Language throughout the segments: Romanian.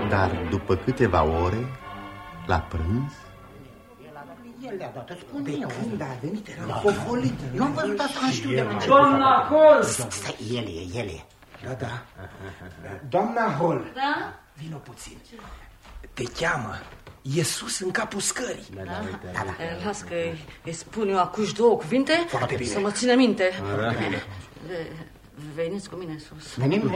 Dar după câteva ore, la prânz... El le-a dat, îți spun eu. Când a venit, era fofolit. Eu am văzut asta, nu știu de la început. Doamna Hall! Stai, el e. Da. Doamna Hall. Da? Vino puțin. Te cheamă. E sus în capul scării. Da. Las că îi spun eu acuși două cuvinte. Foarte bine. Să mă țină minte. Veniți cu mine sus. Venim.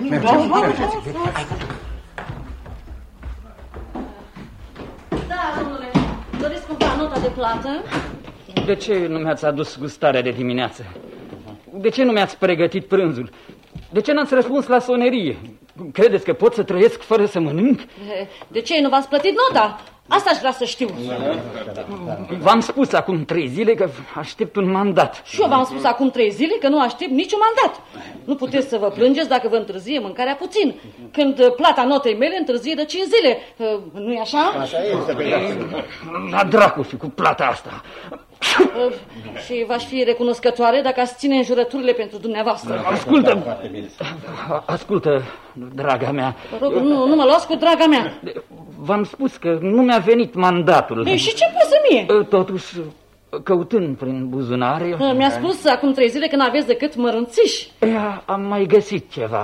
Da, domnule, doriți cumva nota de plată? De ce nu mi-ați adus gustarea de dimineață? De ce nu mi-ați pregătit prânzul? De ce n-ați răspuns la sonerie? Credeți că pot să trăiesc fără să mănânc? De ce nu v-ați plătit nota? Asta aș vrea să știu. V-am spus acum 3 zile că aștept un mandat. Și eu v-am spus acum 3 zile că nu aștept niciun mandat. Nu puteți să vă plângeți dacă vă întârzie mâncarea puțin, când plata notei mele întârzie de 5 zile. Nu-i așa? Așa este. La dracu și cu plata asta. Și v-aș fi recunoscătoare dacă ați ține înjurăturile pentru dumneavoastră. Ascultă, draga mea. Vă rog, nu mă luați cu draga mea. V-am spus că nu mi-a venit mandatul. Ei, și ce poate să mie? Totuși, căutând prin buzunare... Mi-a spus acum 3 zile că n-aveți decât mărunțiși. Am mai găsit ceva.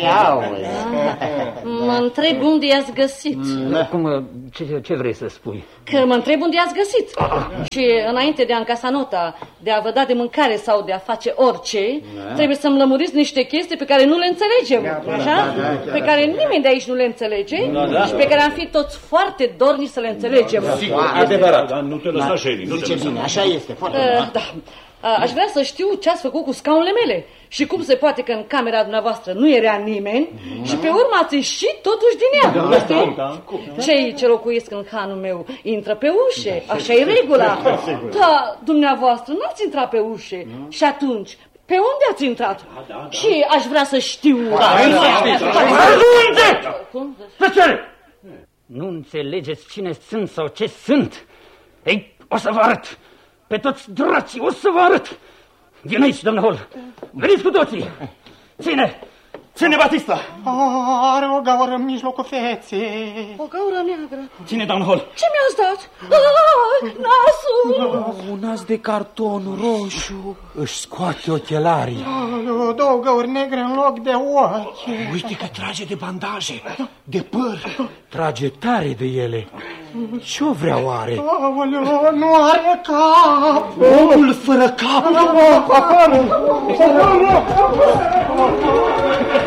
Mă întreb unde i-ați găsit. Cum, ce vrei să spui? Că mă întreb unde i-ați găsit. Și înainte de a încasa nota, de a vă da de mâncare sau de a face orice, trebuie să-mi lămuriți niște chestii pe care nu le înțelegem. Așa? Pe care nimeni de aici nu le înțelege și pe care am fi toți foarte dornici să le înțelegem. Adevărat. Nu te lăsa, Sherry. Zice bine, așa este, foarte bine. Da. Aș vrea să știu ce ați făcut cu scaunele mele și cum se poate că în camera dumneavoastră nu era nimeni și pe urmă ați ieșit totuși din ea. Cei ce locuiesc în hanul meu intră pe ușe, așa e regula. Da, dumneavoastră n-ați intrat pe ușe și atunci pe unde ați intrat? Și aș vrea să știu. Tăcere! Nu înțelegeți cine sunt sau ce sunt? Ei, o să vă arăt. Pe toți dracii, o să vă arăt! Vin aici, doamnă Hall! Veniți cu toții! Ține, Batista! Are o gaură în mijlocul feței. O gaură neagră. Ține, doamnă Hall! Ce mi-ați dat? Nasul! Un nas de carton roșu. Își scoate ochelarii. Două găuri negre în loc de ochi. Uite că trage de bandaje, de păr. Trage tare de ele. Ce-o vrea oare? Nu are cap. Omul fără cap.